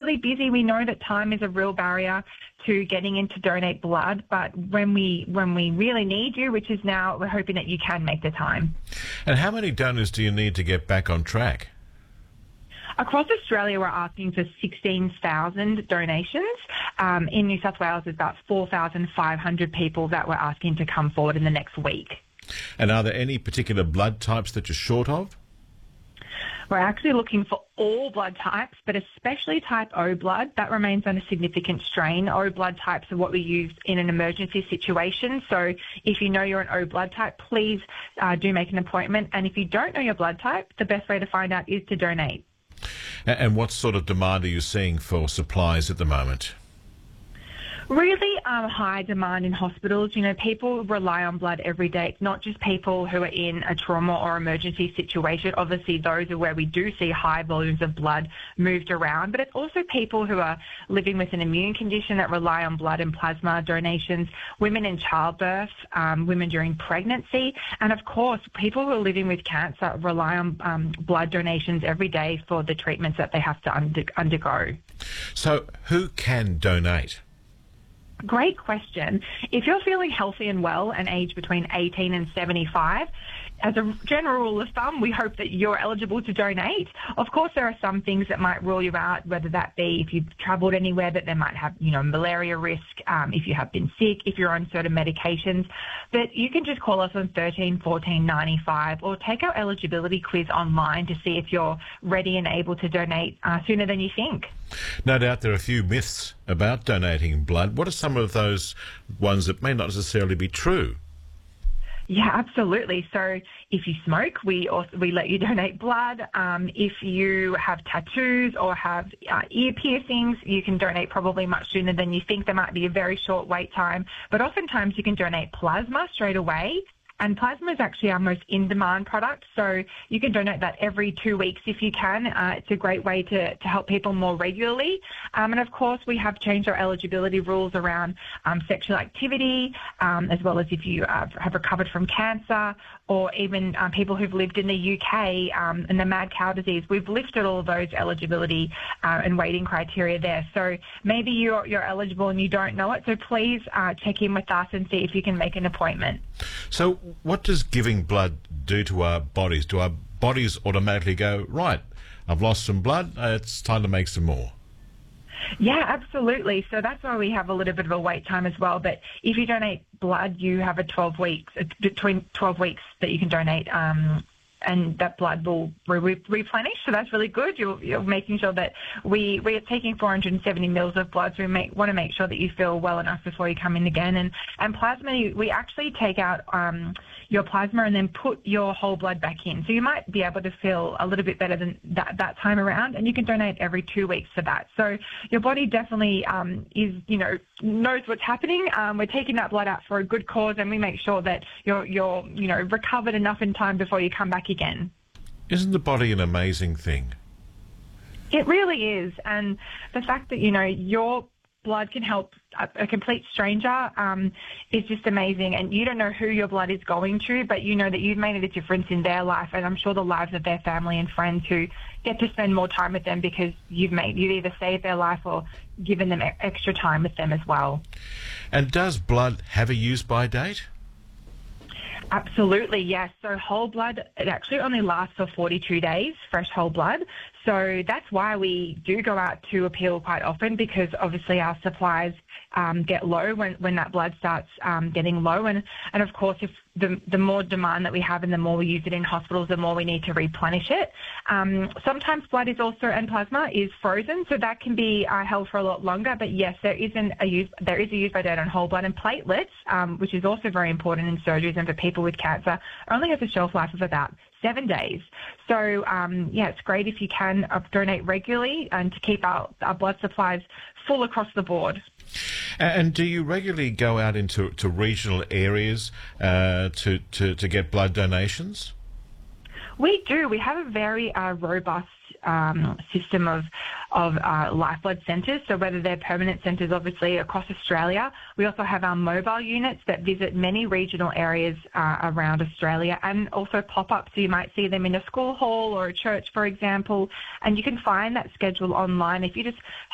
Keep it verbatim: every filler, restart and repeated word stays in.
incredibly busy. We know that time is a real barrier to getting in to donate blood, but when we when we really need you, which is now, we're hoping that you can make the time. And how many donors do you need to get back on track? Across Australia, we're asking for sixteen thousand donations. Um, in New South Wales, there's about four thousand five hundred people that we're asking to come forward in the next week. And are there any particular blood types that you're short of? We're actually looking for all blood types, but especially type O blood. That remains under significant strain. O blood types are what we use in an emergency situation. So if you know you're an O blood type, please uh, do make an appointment. And if you don't know your blood type, the best way to find out is to donate. And what sort of demand are you seeing for supplies at the moment? Really um, high demand in hospitals. You know, people rely on blood every day. It's not just people who are in a trauma or emergency situation. Obviously, those are where we do see high volumes of blood moved around, but it's also people who are living with an immune condition that rely on blood and plasma donations, women in childbirth, um, women during pregnancy, and of course, people who are living with cancer rely on um, blood donations every day for the treatments that they have to under- undergo. So who can donate? Great question. If you're feeling healthy and well and aged between eighteen and seventy-five, as a general rule of thumb, we hope that you're eligible to donate. Of course, there are some things that might rule you out, whether that be if you've travelled anywhere that they might have, you know, malaria risk, um, if you have been sick, if you're on certain medications. But you can just call us on thirteen fourteen ninety-five or take our eligibility quiz online to see if you're ready and able to donate uh, sooner than you think. No doubt there are a few myths about donating blood. What are some of those ones that may not necessarily be true? Yeah, absolutely. So if you smoke, we also, we let you donate blood. Um, if you have tattoos or have uh, ear piercings, you can donate probably much sooner than you think. There might be a very short wait time, but oftentimes you can donate plasma straight away. And plasma is actually our most in-demand product, so you can donate that every two weeks if you can. Uh, it's a great way to, to help people more regularly. Um, and, of course, we have changed our eligibility rules around um, sexual activity, um, as well as if you uh, have recovered from cancer or even um, people who've lived in the U K um, and the mad cow disease. We've lifted all of those eligibility uh, and waiting criteria there. So maybe you're, you're eligible and you don't know it, so please uh, check in with us and see if you can make an appointment. So what does giving blood do to our bodies? Do our bodies automatically go, right, I've lost some blood, uh, it's time to make some more? Yeah, absolutely. So that's why we have a little bit of a wait time as well. But if you donate blood, you have a twelve weeks, between twelve weeks that you can donate, um, and that blood will re- replenish. So that's really good. You're, you're making sure that we, we are taking four hundred seventy mils of blood, so we make, want to make sure that you feel well enough before you come in again. And, and plasma, we actually take out um, your plasma and then put your whole blood back in. So you might be able to feel a little bit better than that, that time around, and you can donate every two weeks for that. So your body definitely um, is, you know, knows what's happening. Um, we're taking that blood out for a good cause, and we make sure that you're, you're, you know, recovered enough in time before you come back again. Isn't the body an amazing thing? It really is. And the fact that, you know, your blood can help a, a complete stranger um, is just amazing. And you don't know who your blood is going to, but you know that you've made a difference in their life, and I'm sure the lives of their family and friends who get to spend more time with them because you've made you've either saved their life or given them extra time with them as well. And does blood have a use-by date? Absolutely, yes. So whole blood, it actually only lasts for forty-two days, fresh whole blood. So that's why we do go out to appeal quite often, because obviously our supplies um, get low when, when that blood starts um, getting low. And, and of course, if the, the more demand that we have and the more we use it in hospitals, the more we need to replenish it. Um, sometimes blood is also, and plasma is frozen, so that can be uh, held for a lot longer. But yes, there isn't a use, there is a use by date on whole blood, and platelets, um, which is also very important in surgeries and for people with cancer, only has a shelf life of about seven days. So, um, yeah, it's great if you can uh, donate regularly and to keep our, our blood supplies full across the board. And do you regularly go out into to regional areas uh, to, to, to get blood donations? We do. We have a very uh, robust um, system of of uh, life blood centres. So whether they're permanent centres, obviously across Australia, we also have our mobile units that visit many regional areas uh, around Australia, and also pop up. So you might see them in a school hall or a church, for example, and you can find that schedule online if you just